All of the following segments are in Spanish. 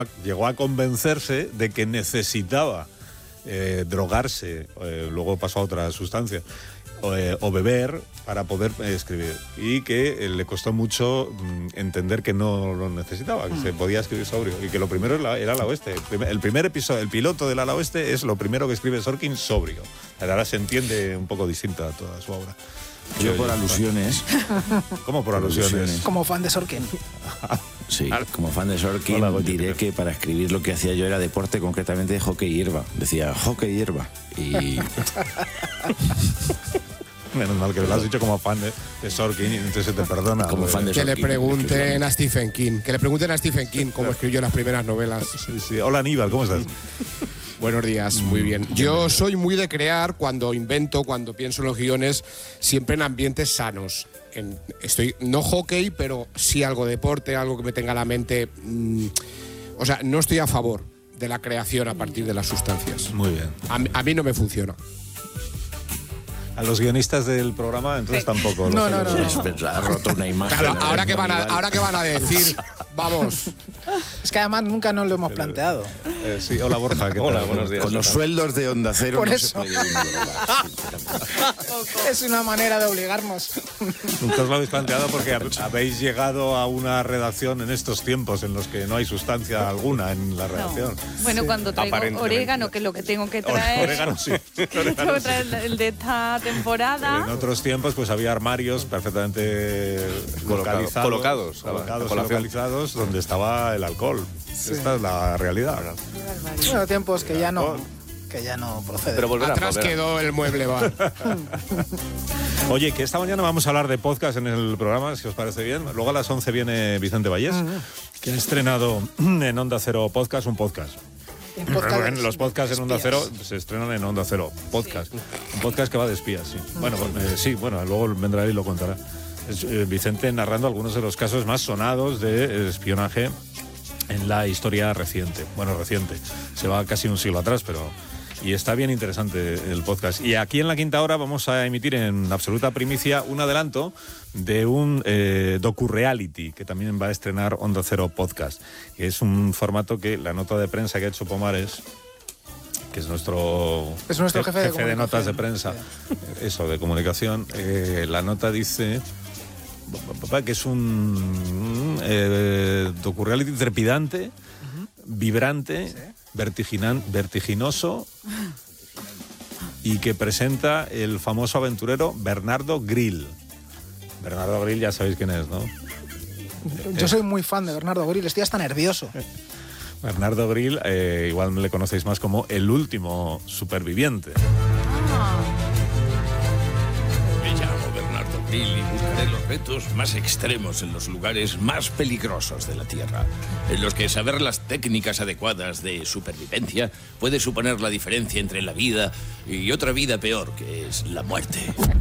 llegó a convencerse de que necesitaba drogarse, luego pasó a otra sustancia, o beber para poder escribir, y que le costó mucho entender que no lo necesitaba, que se podía escribir sobrio, y que lo primero era Ala Oeste. El primer episodio, el piloto del Ala Oeste, es lo primero que escribe Sorkin sobrio. Ahora se entiende un poco distinta toda su obra. Yo por alusiones. ¿Cómo por alusiones? Como fan de Sorkin. Sí, como fan de Sorkin diré que para escribir lo que hacía yo era deporte, concretamente de hockey y hierba. Decía hockey y hierba. Y... Menos mal que lo has dicho como fan de Sorkin, entonces se te perdona. Como fan de Sorkin. Que le pregunten a Stephen King. Que le pregunten a Stephen King cómo escribió las primeras novelas. Sí. Hola Aníbal, ¿cómo estás? Buenos días, muy bien. Yo soy muy de crear cuando invento, cuando pienso en los guiones, siempre en ambientes sanos. No hockey, pero sí algo de deporte, algo que me tenga la mente. O sea, no estoy a favor de la creación a partir de las sustancias. Muy bien. A mí no me funciona. A los guionistas del programa, entonces tampoco. No. Ha roto una imagen. Claro, ahora que van a decir, vamos. Es que además nunca nos lo hemos planteado. Sí, hola Borja. Hola, buenos días. Con los sueldos de Onda Cero Por no eso. se puede ignorar. Es una manera de obligarnos. Nunca os lo habéis planteado porque habéis llegado a una redacción en estos tiempos en los que no hay sustancia alguna en la redacción. No. Bueno, cuando traigo orégano, que es lo que tengo que traer. Orégano, sí. Tengo que traer el de esta temporada. En otros tiempos pues había armarios perfectamente colocados, localizados donde estaba el alcohol. Sí. Esta es la realidad. Bueno, tiempos que ya no proceden. Pero Atrás quedó el mueble bar. Oye, que esta mañana vamos a hablar de podcast en el programa, si os parece bien. Luego a las 11 viene Vicente Vallés, que ha estrenado en Onda Cero Podcast, un podcast. Los podcasts en Onda Cero se estrenan en Onda Cero Podcast. Un podcast que va de espías, sí. Bueno, luego vendrá él y lo contará. Es Vicente narrando algunos de los casos más sonados de espionaje en la historia reciente. Bueno, reciente. Se va casi un siglo atrás, pero... Y está bien interesante el podcast. Y aquí en La Quinta Hora vamos a emitir en absoluta primicia un adelanto de un docu-reality que también va a estrenar Onda Cero Podcast. Que es un formato que la nota de prensa que ha hecho Pomares, que es nuestro jefe de notas de prensa, eso, de comunicación, la nota dice que es un docu-reality trepidante, vibrante, vertiginoso, y que presenta el famoso aventurero Bernardo Grill. Bernardo Grill ya sabéis quién es, ¿no? Yo soy muy fan de Bernardo Grill, estoy hasta nervioso. Bernardo Grill, igual le conocéis más como el último superviviente. Me llamo Bernardo Grill y buscaré los retos más extremos en los lugares más peligrosos de la Tierra, en los que saber las técnicas adecuadas de supervivencia puede suponer la diferencia entre la vida y otra vida peor, que es la muerte.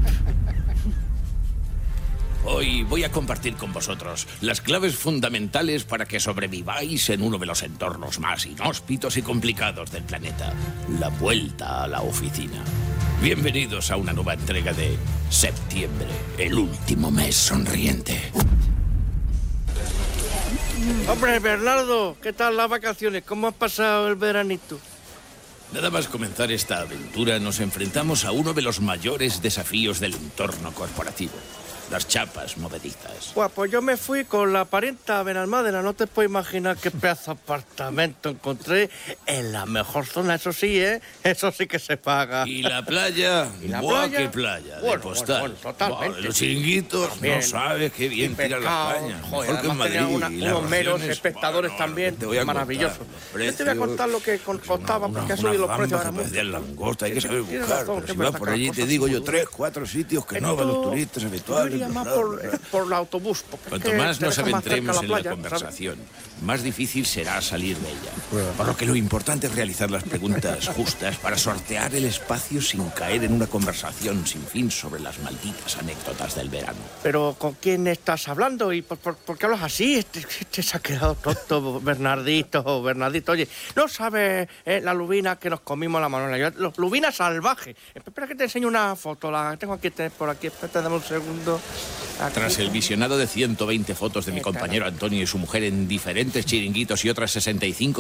Hoy voy a compartir con vosotros las claves fundamentales para que sobreviváis en uno de los entornos más inhóspitos y complicados del planeta, la vuelta a la oficina. Bienvenidos a una nueva entrega de Septiembre, el último mes sonriente. Hombre, Bernardo, ¿qué tal las vacaciones? ¿Cómo has pasado el veranito? Nada más comenzar esta aventura, nos enfrentamos a uno de los mayores desafíos del entorno corporativo. Las chapas movedizas. Pues yo me fui con la parienta a Benalmádena. No te puedes imaginar qué pedazo de apartamento encontré en la mejor zona. Eso sí, ¿eh? Eso sí que se paga. ¿Y la playa? ¿Y la ¡Buah, playa? qué playa! Bueno, de postal. bueno, totalmente. Los chiringuitos, También. no sabes qué bien tira la caña. Joder, Mejor que en además tenía Madrid. Y las unos meros raciones, espectadores también. te voy a Maravilloso. contar, Yo te voy a contar lo que costaba, porque ha subido los precios ahora mucho. Langosta, hay que saber Tienes buscar. razón, Pero si siempre vas sacan por allí, cosas te digo yo muy 3, 4 sitios que no van los turistas Yo habituales. iría más por el autobús. Cuanto más nos adentremos en la conversación, más difícil será salir de ella. Por lo que lo importante es realizar las preguntas justas para sortear el espacio sin caer en una conversación sin fin sobre las malditas anécdotas del verano. Pero ¿con quién estás hablando? ¿Y por qué hablas así? Este se ha quedado tonto, Bernardito. Oye, ¿no sabes la lubina que nos comimos la Manuela? Lubina salvaje. Espera que te enseño una foto. La tengo aquí por aquí. Espérate, dame un segundo. Tras el visionado de 120 fotos de mi compañero Antonio y su mujer en diferentes chiringuitos y otras 65